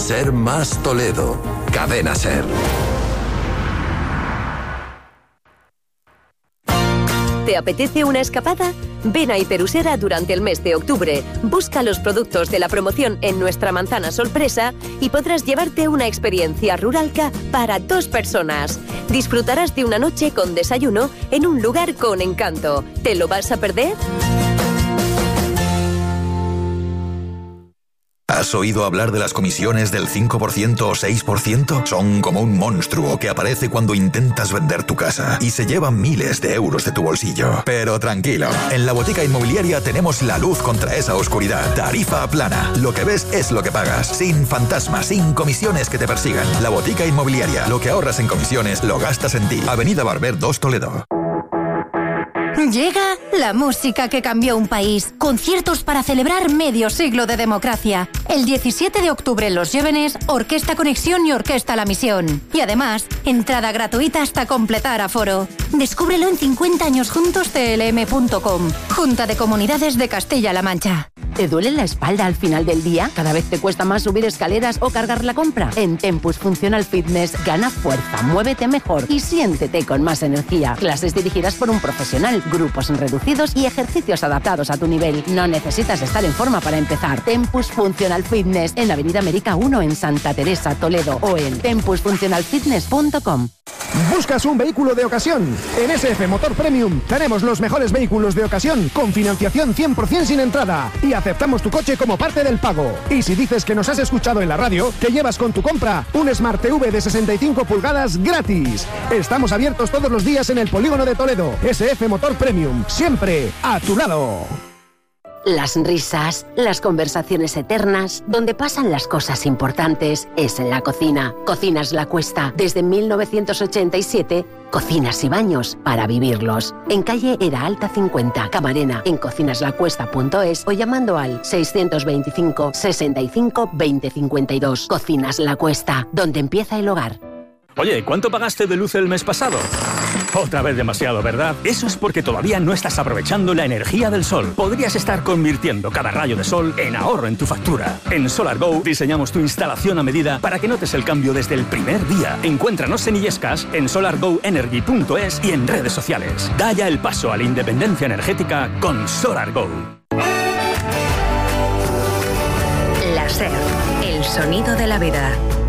Ser Más Toledo. Cadena Ser. ¿Te apetece una escapada? Ven a Hiperusera durante el mes de octubre. Busca los productos de la promoción en nuestra manzana sorpresa y podrás llevarte una experiencia ruralca para 2 personas. Disfrutarás de una noche con desayuno en un lugar con encanto. ¿Te lo vas a perder? ¿Has oído hablar de las comisiones del 5% o 6%? Son como un monstruo que aparece cuando intentas vender tu casa y se llevan miles de euros de tu bolsillo. Pero tranquilo, en la Botica Inmobiliaria tenemos la luz contra esa oscuridad. Tarifa plana. Lo que ves es lo que pagas. Sin fantasmas, sin comisiones que te persigan. La Botica Inmobiliaria. Lo que ahorras en comisiones lo gastas en ti. Avenida Barber 2 Toledo. Llega la música que cambió un país. Conciertos para celebrar medio siglo de democracia. El 17 de octubre en Los Llévenes, Orquesta Conexión y Orquesta La Misión. Y además, entrada gratuita hasta completar aforo. Descúbrelo en 50 años juntos tlm.com. Junta de Comunidades de Castilla-La Mancha. ¿Te duele la espalda al final del día? ¿Cada vez te cuesta más subir escaleras o cargar la compra? En Tempus Functional Fitness gana fuerza, muévete mejor y siéntete con más energía. Clases dirigidas por un profesional, grupos reducidos y ejercicios adaptados a tu nivel. No necesitas estar en forma para empezar. Tempus Functional Fitness en Avenida América 1 en Santa Teresa, Toledo o en tempusfuncionalfitness.com. ¿Buscas un vehículo de ocasión? En SF Motor Premium tenemos los mejores vehículos de ocasión con financiación 100% sin entrada y aceptamos tu coche como parte del pago. Y si dices que nos has escuchado en la radio, te llevas con tu compra un Smart TV de 65 pulgadas gratis. Estamos abiertos todos los días en el Polígono de Toledo. SF Motor Premium, siempre a tu lado. Las risas, las conversaciones eternas, donde pasan las cosas importantes, es en la cocina. Cocinas La Cuesta. Desde 1987, cocinas y baños para vivirlos. En calle Era Alta 50, Camarena, en cocinaslacuesta.es o llamando al 625 65 20 52. Cocinas La Cuesta, donde empieza el hogar. Oye, ¿cuánto pagaste de luz el mes pasado? Otra vez demasiado, ¿verdad? Eso es porque todavía no estás aprovechando la energía del sol. Podrías estar convirtiendo cada rayo de sol en ahorro en tu factura. En SolarGo diseñamos tu instalación a medida para que notes el cambio desde el primer día. Encuéntranos en Illescas, en solargoenergy.es y en redes sociales. Da ya el paso a la independencia energética con SolarGo. La SER, el sonido de la vida.